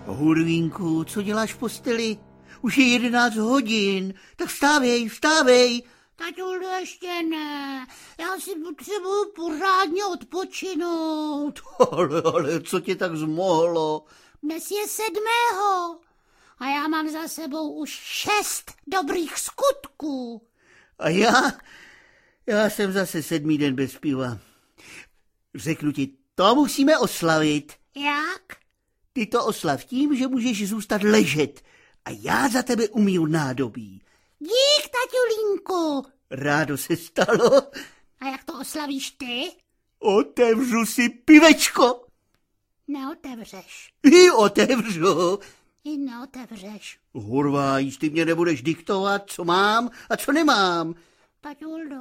Hurvínku, co děláš v posteli? Už je 11 hodin, tak vstávej, vstávej. Taťuldo, ještě ne, já si potřebuju pořádně odpočinout. Ale co tě tak zmohlo? Dnes je 7. a já mám za sebou už 6 dobrých skutků. A já jsem zase 7. den bez piva. Řeknu ti, to musíme oslavit. Jak? Ty to oslav tím, že můžeš zůstat ležet a já za tebe umiju nádobí. Dík, taťulínku. Rádo se stalo. A jak to oslavíš ty? Otevřu si pivečko. Neotevřeš. Otevřu. I neotevřeš. Hurvajs, ty mě nebudeš diktovat, co mám a co nemám. Taťuldo,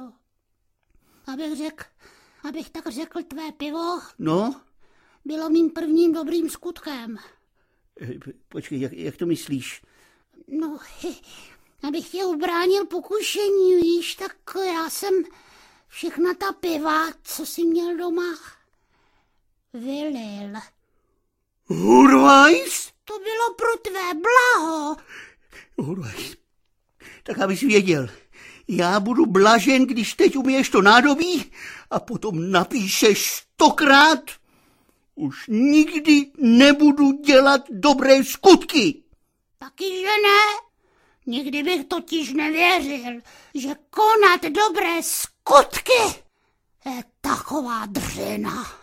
abych tak řekl, tvé pivo No? bylo mým prvním dobrým skutkem. Počkej, jak to myslíš? No, abych tě ubránil pokušení, víš, tak já jsem všechna ta piva, co jsi měl doma, vylil. Hurvajs? To bylo pro tvé blaho. Hurvajs, tak abys věděl, já budu blažen, když teď umiješ to nádobí a potom napíšeš 100krát. Už nikdy nebudu dělat dobré skutky. Taky, že ne? Nikdy bych totiž nevěřil, že konat dobré skutky je taková dřina.